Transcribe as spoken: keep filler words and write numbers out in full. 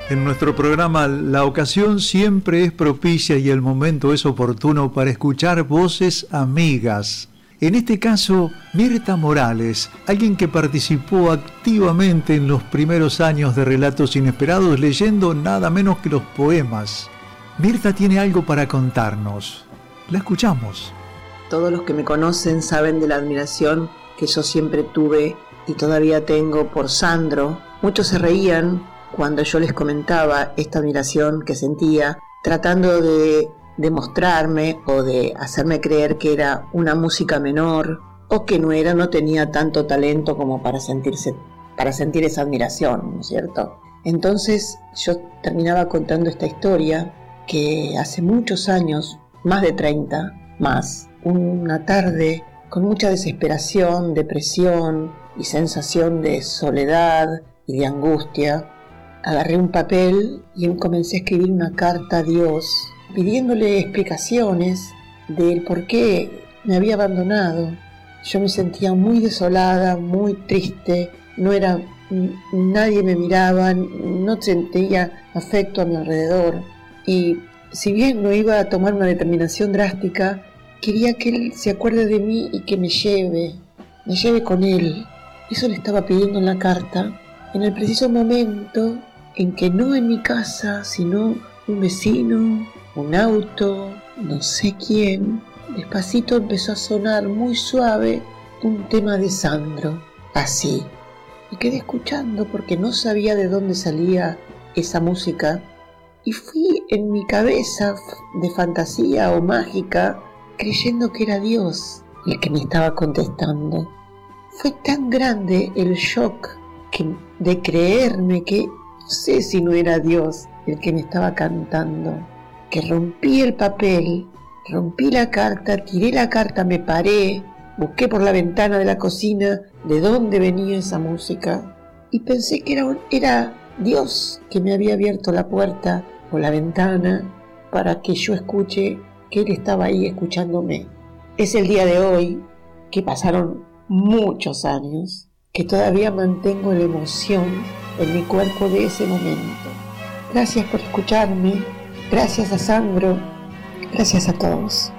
En nuestro programa la ocasión siempre es propicia y el momento es oportuno para escuchar voces amigas. En este caso, Mirta Morales, alguien que participó activamente en los primeros años de Relatos Inesperados leyendo nada menos que los poemas. Mirta tiene algo para contarnos. La escuchamos. Todos los que me conocen saben de la admiración que yo siempre tuve y todavía tengo por Sandro. Muchos se reían cuando yo les comentaba esta admiración que sentía, tratando de demostrarme o de hacerme creer que era una música menor o que no era, no tenía tanto talento como para sentirse, para sentir esa admiración, ¿no es cierto? Entonces yo terminaba contando esta historia que hace muchos años, más de treinta, más, una tarde con mucha desesperación, depresión y sensación de soledad y de angustia, agarré un papel y comencé a escribir una carta a Dios, pidiéndole explicaciones del por qué me había abandonado. Yo me sentía muy desolada, muy triste, no era, nadie me miraba, no sentía afecto a mi alrededor. Y si bien no iba a tomar una determinación drástica, quería que Él se acuerde de mí y que me lleve, me lleve con Él. Eso le estaba pidiendo en la carta, en el preciso momento en que no en mi casa, sino un vecino, un auto, no sé quién, despacito empezó a sonar muy suave un tema de Sandro, así. Me quedé escuchando porque no sabía de dónde salía esa música y fui en mi cabeza de fantasía o mágica creyendo que era Dios el que me estaba contestando. Fue tan grande el shock que, de creerme que no sé si no era Dios el que me estaba cantando, que rompí el papel, rompí la carta, tiré la carta, me paré, busqué por la ventana de la cocina de dónde venía esa música y pensé que era, era Dios que me había abierto la puerta o la ventana para que yo escuche que Él estaba ahí escuchándome. Es el día de hoy, que pasaron muchos años, que todavía mantengo la emoción en mi cuerpo de ese momento. Gracias por escucharme, gracias a Sandro, gracias a todos.